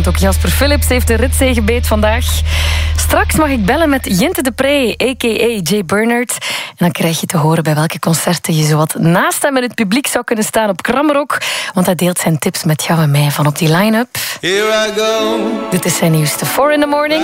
Ook Jasper Philips heeft de ritzegenbeet vandaag. Straks mag ik bellen met Jinte de Pre, a.k.a. Jay Bernard. En dan krijg je te horen bij welke concerten je zowat naast hem in het publiek zou kunnen staan op Kramrock. Want hij deelt zijn tips met jou en mij van op die line-up. Here I go. Dit is zijn nieuwste 4 in the Morning.